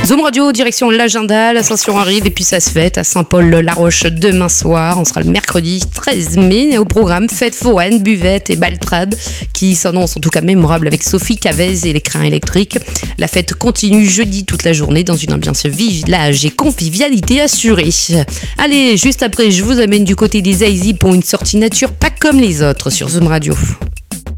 Zoom Radio, direction l'agenda, l'ascension arrive et puis ça se fête à Saint-Paul-la-Roche demain soir. On sera le mercredi 13 mai au programme fête foraine, buvette et baltrade qui s'annonce en tout cas mémorable avec Sophie Cavez et les crins électriques. La fête continue jeudi toute la journée dans une ambiance village et convivialité assurée. Allez, juste après, je vous amène du côté des Aïsy pour une sortie nature pas comme les autres sur Zoom Radio.